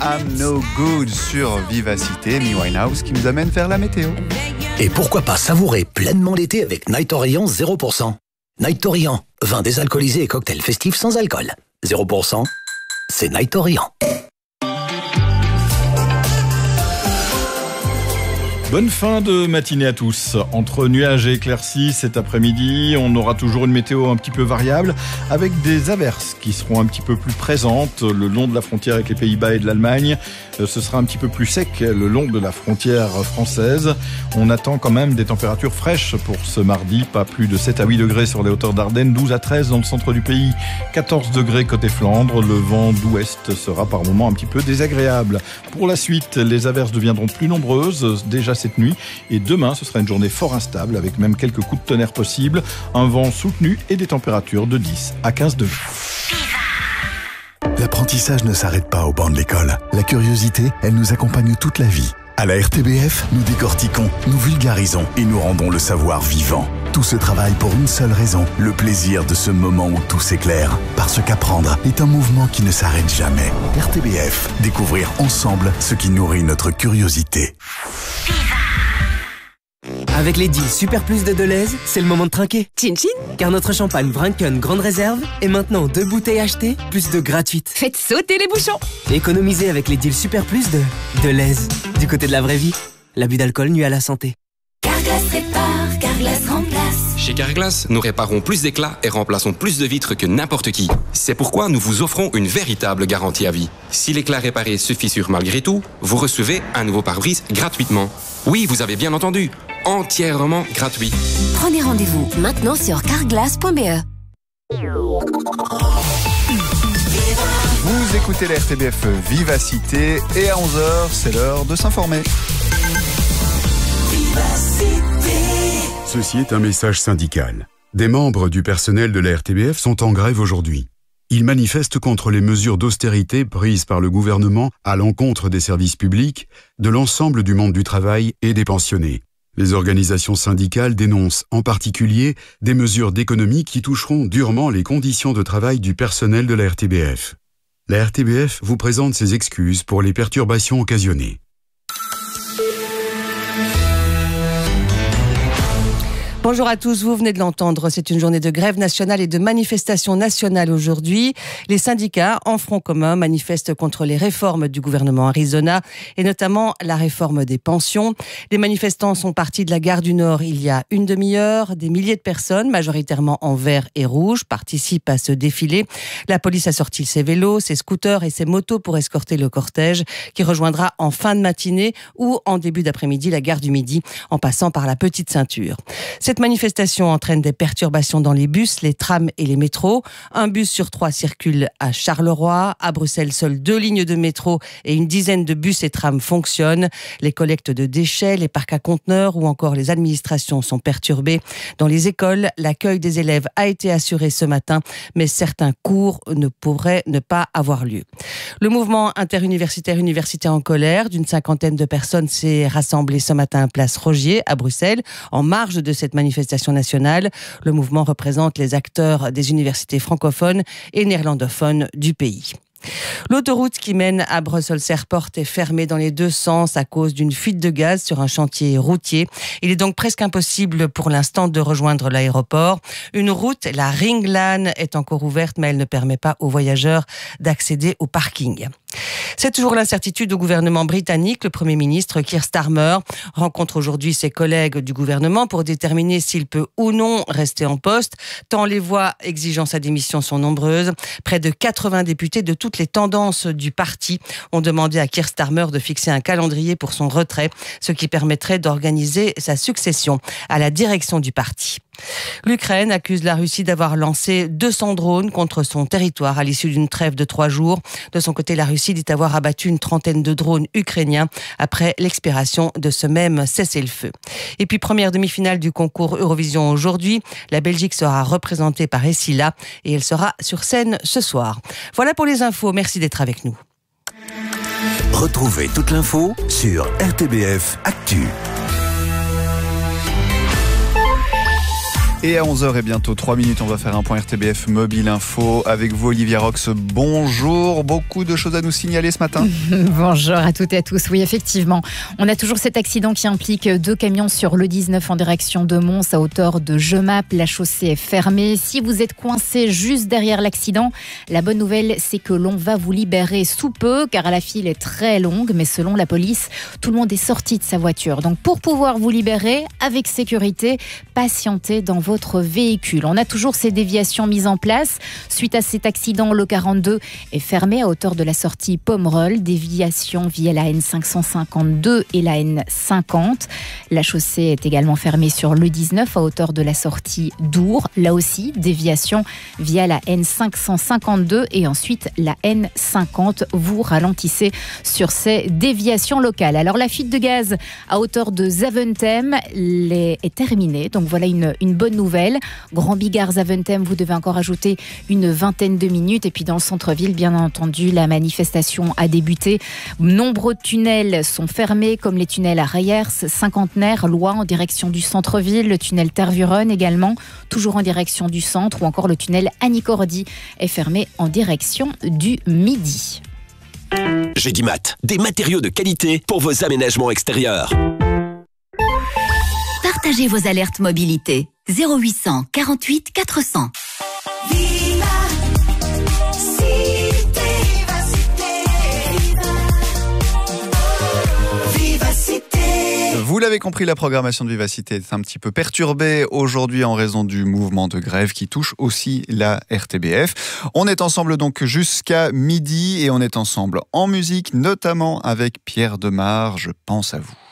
I'm No Good sur Vivacité, Amy Winehouse qui nous amène vers la météo. Et pourquoi pas savourer pleinement l'été avec Night Orient 0%. Night Orient, vin désalcoolisé et cocktail festif sans alcool. 0%, c'est Night Orient. Bonne fin de matinée à tous. Entre nuages et éclaircies cet après-midi, on aura toujours une météo un petit peu variable avec des averses qui seront un petit peu plus présentes le long de la frontière avec les Pays-Bas et de l'Allemagne. Ce sera un petit peu plus sec le long de la frontière française. On attend quand même des températures fraîches pour ce mardi, pas plus de 7 à 8 degrés sur les hauteurs d'Ardennes, 12 à 13 dans le centre du pays, 14 degrés côté Flandre. Le vent d'ouest sera par moments un petit peu désagréable. Pour la suite, les averses deviendront plus nombreuses déjà cette nuit et demain ce sera une journée fort instable avec même quelques coups de tonnerre possibles, un vent soutenu et des températures de 10 à 15 degrés. L'apprentissage ne s'arrête pas au banc de l'école. La curiosité, elle nous accompagne toute la vie. À la RTBF, nous décortiquons, nous vulgarisons et nous rendons le savoir vivant. Tout ce travail pour une seule raison, le plaisir de ce moment où tout s'éclaire. Parce qu'apprendre est un mouvement qui ne s'arrête jamais. RTBF, découvrir ensemble ce qui nourrit notre curiosité. Avec les deals Super Plus de Deleuze, c'est le moment de trinquer. Chin chin. Car notre champagne Vranken Grande Réserve est maintenant 2 bouteilles achetées, plus 2 gratuites. Faites sauter les bouchons. Économisez avec les deals Super Plus de Deleuze. Du côté de la vraie vie, l'abus d'alcool nuit à la santé. Carglass répare, Carglass remplace. Chez Carglass, nous réparons plus d'éclats et remplaçons plus de vitres que n'importe qui. C'est pourquoi nous vous offrons une véritable garantie à vie. Si l'éclat réparé se fissure malgré tout, vous recevez un nouveau pare-brise gratuitement. Oui, vous avez bien entendu, entièrement gratuit. Prenez rendez-vous maintenant sur carglass.be. Vous écoutez la RTBF Vivacité et à 11h, c'est l'heure de s'informer. Ceci est un message syndical. Des membres du personnel de la RTBF sont en grève aujourd'hui. Ils manifestent contre les mesures d'austérité prises par le gouvernement à l'encontre des services publics, de l'ensemble du monde du travail et des pensionnés. Les organisations syndicales dénoncent en particulier des mesures d'économie qui toucheront durement les conditions de travail du personnel de la RTBF. La RTBF vous présente ses excuses pour les perturbations occasionnées. Bonjour à tous, vous venez de l'entendre, c'est une journée de grève nationale et de manifestation nationale aujourd'hui. Les syndicats en front commun manifestent contre les réformes du gouvernement Arizona et notamment la réforme des pensions. Les manifestants sont partis de la gare du Nord il y a une demi-heure. Des milliers de personnes, majoritairement en vert et rouge, participent à ce défilé. La police a sorti ses vélos, ses scooters et ses motos pour escorter le cortège qui rejoindra en fin de matinée ou en début d'après-midi la gare du Midi en passant par la Petite Ceinture. Cette manifestation entraîne des perturbations dans les bus, les trams et les métros. Un bus sur 3 circule à Charleroi. À Bruxelles, seules 2 lignes de métro et une dizaine de bus et trams fonctionnent. Les collectes de déchets, les parcs à conteneurs ou encore les administrations sont perturbées. Dans les écoles, l'accueil des élèves a été assuré ce matin, mais certains cours ne pourraient ne pas avoir lieu. Le mouvement interuniversitaire Université en colère d'une 50aine de personnes s'est rassemblé ce matin à Place Rogier à Bruxelles, en marge de cette manifestation nationale. Le mouvement représente les acteurs des universités francophones et néerlandophones du pays. L'autoroute qui mène à Brussels Airport est fermée dans les 2 sens à cause d'une fuite de gaz sur un chantier routier. Il est donc presque impossible pour l'instant de rejoindre l'aéroport. Une route, la Ringlaan, est encore ouverte, mais elle ne permet pas aux voyageurs d'accéder au parking. C'est toujours l'incertitude au gouvernement britannique. Le Premier ministre Keir Starmer rencontre aujourd'hui ses collègues du gouvernement pour déterminer s'il peut ou non rester en poste, tant les voix exigeant sa démission sont nombreuses. Près de 80 députés de toutes les tendances du parti ont demandé à Keir Starmer de fixer un calendrier pour son retrait, ce qui permettrait d'organiser sa succession à la direction du parti. L'Ukraine accuse la Russie d'avoir lancé 200 drones contre son territoire à l'issue d'une trêve de 3 jours. De son côté, la Russie dit avoir abattu une trentaine de drones ukrainiens après l'expiration de ce même cessez-le-feu. Et puis, première demi-finale du concours Eurovision aujourd'hui. La Belgique sera représentée par Essila et elle sera sur scène ce soir. Voilà pour les infos. Merci d'être avec nous. Retrouvez toute l'info sur RTBF Actu. Et à 11h et bientôt 3 minutes, on va faire un point RTBF Mobile Info avec vous, Olivia Rox. Bonjour, beaucoup de choses à nous signaler ce matin. Bonjour à toutes et à tous. Oui, effectivement, on a toujours cet accident qui implique 2 camions sur le 19 en direction de Mons à hauteur de Jemappes. La chaussée est fermée. Si vous êtes coincé juste derrière l'accident, la bonne nouvelle, c'est que l'on va vous libérer sous peu car la file est très longue. Mais selon la police, tout le monde est sorti de sa voiture. Donc pour pouvoir vous libérer avec sécurité, patientez dans votre véhicule. On a toujours ces déviations mises en place. Suite à cet accident, le 42 est fermé à hauteur de la sortie Pomerol. Déviation via la N552 et la N50. La chaussée est également fermée sur le 19 à hauteur de la sortie Dour. Là aussi, déviation via la N552 et ensuite la N50. Vous ralentissez sur ces déviations locales. Alors la fuite de gaz à hauteur de Zaventem est terminée. Donc voilà une bonne nouvelle. Grand Bigard Zaventem, vous devez encore ajouter une vingtaine de minutes. Et puis dans le centre-ville, bien entendu, la manifestation a débuté. Nombreux tunnels sont fermés, comme les tunnels à Rayers, Cinquantenaire, Loire en direction du centre-ville, le tunnel Tervuren également, toujours en direction du centre, ou encore le tunnel Annie-Cordy est fermé en direction du Midi. Gédimat, des matériaux de qualité pour vos aménagements extérieurs. Partagez vos alertes mobilité. 0800 48 400. Vous l'avez compris, la programmation de Vivacité est un petit peu perturbée aujourd'hui en raison du mouvement de grève qui touche aussi la RTBF. On est ensemble donc jusqu'à midi et on est ensemble en musique, notamment avec Pierre Demar, Je pense à vous.